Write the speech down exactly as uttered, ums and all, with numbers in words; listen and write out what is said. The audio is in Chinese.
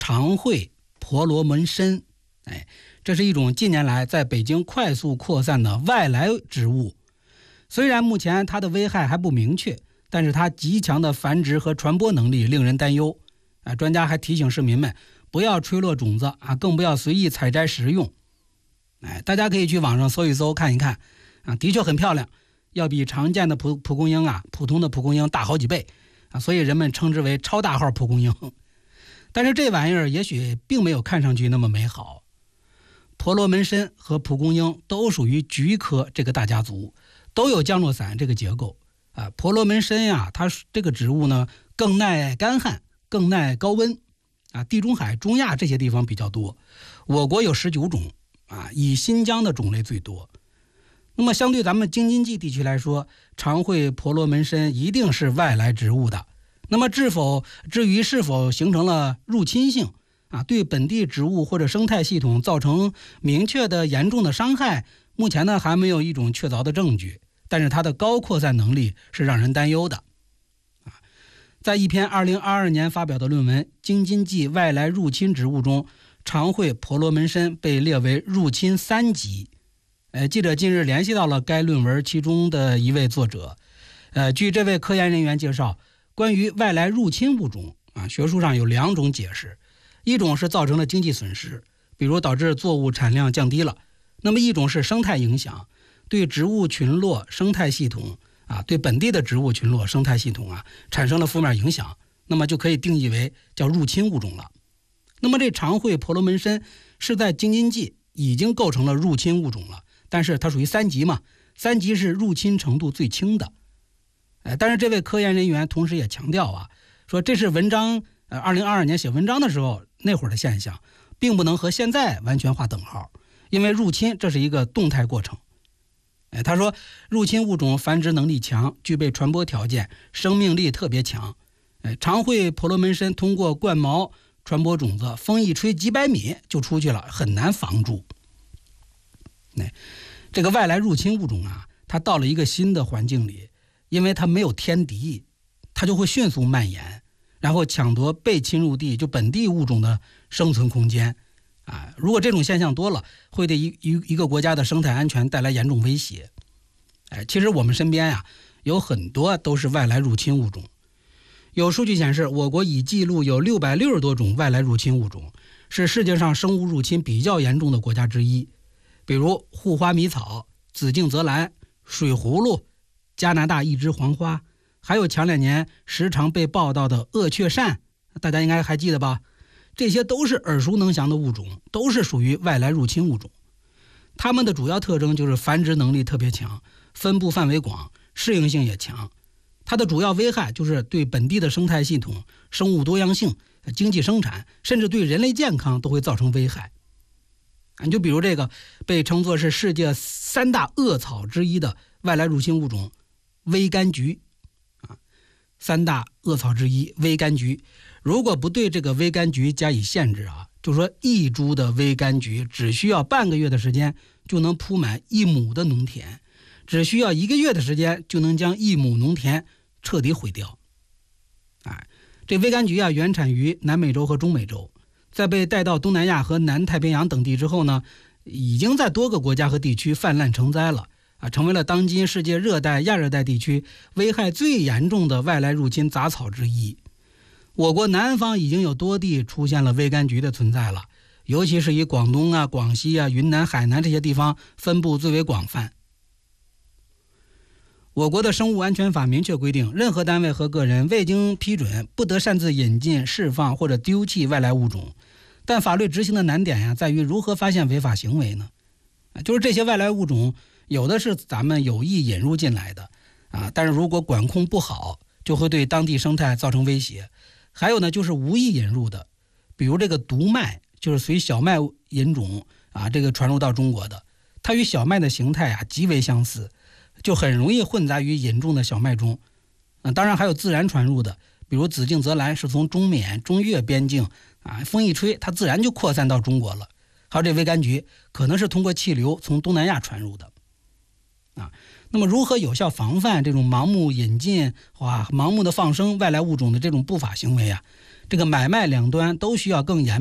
长喙婆罗门参。哎，这是一种近年来在北京快速扩散的外来植物。虽然目前它的危害还不明确，但是它极强的繁殖和传播能力令人担忧。啊，专家还提醒市民们不要吹落种子啊，更不要随意采摘食用。哎，大家可以去网上搜一搜看一看啊，的确很漂亮，要比常见的蒲蒲公英啊，普通的蒲公英大好几倍啊，所以人们称之为超大号蒲公英。但是这玩意儿也许并没有看上去那么美好。婆罗门参和蒲公英都属于菊科这个大家族，都有降落伞这个结构啊。婆罗门参呀，它这个植物呢更耐干旱，更耐高温啊。地中海、中亚这些地方比较多，我国有十九种啊，以新疆的种类最多。那么相对咱们京津冀地区来说，长喙婆罗门参一定是外来植物的。那么至否至于是否形成了入侵性啊，对本地植物或者生态系统造成明确的严重的伤害，目前呢还没有一种确凿的证据，但是它的高扩散能力是让人担忧的。啊，在一篇二零二二年发表的论文《京津冀外来入侵植物》中，长喙婆罗门参被列为入侵三级。呃，记者近日联系到了该论文其中的一位作者。呃，据这位科研人员介绍，关于外来入侵物种啊，学术上有两种解释。一种是造成了经济损失，比如导致作物产量降低了；那么一种是生态影响，对植物群落生态系统啊，对本地的植物群落生态系统啊产生了负面影响，那么就可以定义为叫入侵物种了。那么这长喙婆罗门参是在京津冀已经构成了入侵物种了，但是它属于三级嘛，三级是入侵程度最轻的。哎，但是这位科研人员同时也强调啊，说这是文章呃二零二二年写文章的时候那会儿的现象，并不能和现在完全划等号，因为入侵这是一个动态过程。哎，他说入侵物种繁殖能力强，具备传播条件，生命力特别强。哎，长喙婆罗门参通过冠毛传播种子，风一吹几百米就出去了，很难防住。哎，这个外来入侵物种啊，它到了一个新的环境里，因为它没有天敌，它就会迅速蔓延，然后抢夺被侵入地就本地物种的生存空间啊。如果这种现象多了，会对一一一个国家的生态安全带来严重威胁。哎，其实我们身边呀、啊、有很多都是外来入侵物种。有数据显示，我国已记录有六百六十多种外来入侵物种，是世界上生物入侵比较严重的国家之一。比如护花迷草、紫茎泽兰、水葫芦、加拿大一枝黄花，还有前两年时常被报道的鳄雀鳝，大家应该还记得吧？这些都是耳熟能详的物种，都是属于外来入侵物种。它们的主要特征就是繁殖能力特别强，分布范围广，适应性也强。它的主要危害就是对本地的生态系统、生物多样性、经济生产，甚至对人类健康都会造成危害。你就比如这个被称作是世界三大恶草之一的外来入侵物种微柑橘啊，三大恶草之一微柑橘，如果不对这个微柑橘加以限制啊，就说一株的微柑橘只需要半个月的时间就能铺满一亩的农田，只需要一个月的时间就能将一亩农田彻底毁掉。哎，这微柑橘啊，原产于南美洲和中美洲，在被带到东南亚和南太平洋等地之后呢，已经在多个国家和地区泛滥成灾了啊，成为了当今世界热带、亚热带地区危害最严重的外来入侵杂草之一。我国南方已经有多地出现了微柑橘的存在了，尤其是以广东啊、广西啊、云南、海南这些地方分布最为广泛。我国的生物安全法明确规定，任何单位和个人未经批准，不得擅自引进、释放或者丢弃外来物种。但法律执行的难点呀，在于如何发现违法行为呢？就是这些外来物种，有的是咱们有意引入进来的啊，但是如果管控不好，就会对当地生态造成威胁。还有呢，就是无意引入的，比如这个毒麦，就是随小麦引种啊，这个传入到中国的，它与小麦的形态啊极为相似，就很容易混杂于引种的小麦中。啊，当然还有自然传入的，比如紫茎泽兰是从中缅、中越边境啊，风一吹，它自然就扩散到中国了。还有这微柑橘，可能是通过气流从东南亚传入的。啊，那么如何有效防范这种盲目引进、哇、盲目的放生外来物种的这种不法行为啊？ 这个买卖两端都需要更严